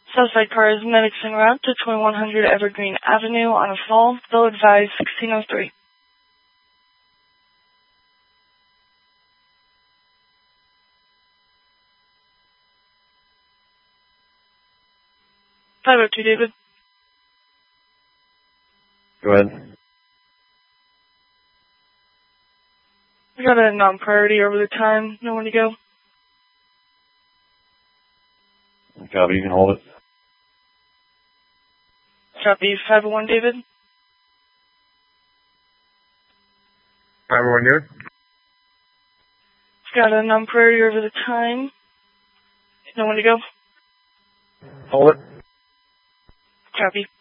Suspect car is medics en route to 2100 Evergreen Avenue on a fall. They'll advise 1603. (502) David. Go ahead. We got a non-priority over the time. Know when to go? Copy, you can hold it. Copy. 501 David. 501 David. Got a non-priority over the time. Know when to go? Hold it. Copy.